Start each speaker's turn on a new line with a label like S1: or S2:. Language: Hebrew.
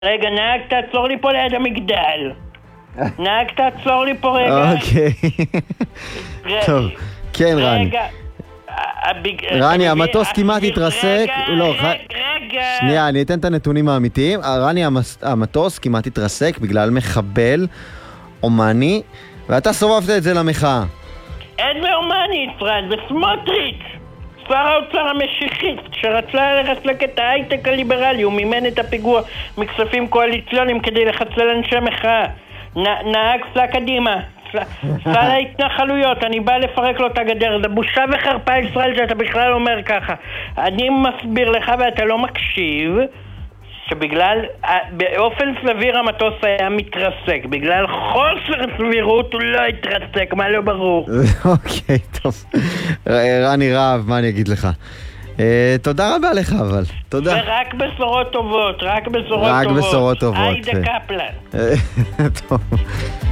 S1: רגע, נהג, תעצור לי פה ליד המגדל. נהג, תעצור לי פה רגע.
S2: אוקיי. טוב, כן רני.
S1: רגע.
S2: רני, המטוס כמעט התרסק.
S1: רגע.
S2: שנייה, אני אתן את הנתונים האמיתיים. רני, המטוס כמעט התרסק בגלל מחבל אומני, ואתה סובבת את זה למחאה.
S1: איזה אומני, ישראל? זה סמוטריץ', שר האוצר המשיחית, שרצה לרסק את ההייטק הליברלי. הוא מימן את הפיגוע מכספים קואליציוניים כדי לחסל אנשי מחאה. נהג, סע קדימה, סע להתנחלויות, אני בא לפרק לו את הגדר. זה בושה וחרפה, ישראל, שאתה בכלל אומר ככה. אני מסביר לך ואתה לא מקשיב שבגלל, באופן סביר המטוס היה מתרסק, בגלל חוסר סבירות הוא לא התרסק. מה לא ברור?
S2: אוקיי, טוב. רני רב, מה אני אגיד לך? תודה רבה לך, אבל תודה.
S1: ורק בשורות טובות, רק בשורות טובות.
S2: רק בשורות טובות.
S1: היידה קפלן.
S2: טוב.